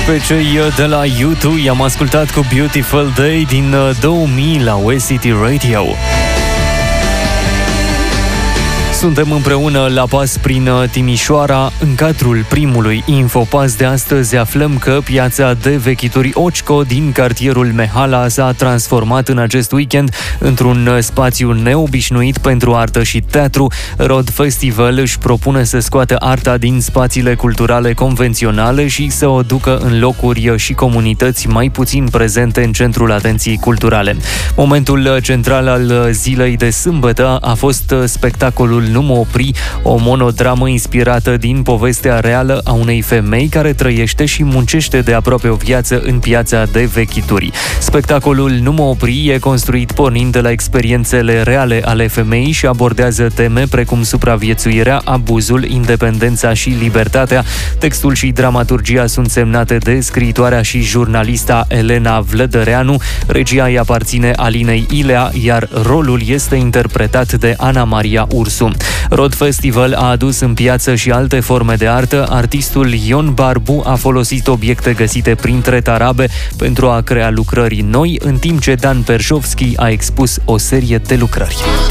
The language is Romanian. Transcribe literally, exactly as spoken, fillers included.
Pe cei de la U doi i-am ascultat cu Beautiful Day din două mii la West City Radio. Suntem împreună la pas prin Timișoara. În cadrul primului Infopas de astăzi aflăm că piața de vechituri Occo din cartierul Mehala s-a transformat în acest weekend într-un spațiu neobișnuit pentru artă și teatru. Rod Festival își propune să scoată arta din spațiile culturale convenționale și să o ducă în locuri și comunități mai puțin prezente în centrul atenției culturale. Momentul central al zilei de sâmbătă a fost spectacolul Nu mă opri, o monodramă inspirată din povestea reală a unei femei care trăiește și muncește de aproape o viață în piața de vechituri. Spectacolul Nu mă opri e construit pornind de la experiențele reale ale femeii și abordează teme precum supraviețuirea, abuzul, independența și libertatea. Textul și dramaturgia sunt semnate de scriitoarea și jurnalista Elena Vlădăreanu. Regia îi aparține Alinei Ilea, iar rolul este interpretat de Ana Maria Ursu. Rod Festival a adus în piață și alte forme de artă. Artistul Ion Barbu a folosit obiecte găsite printre tarabe pentru a crea lucrări noi, în timp ce Dan Perșovski a expus o serie de lucrări.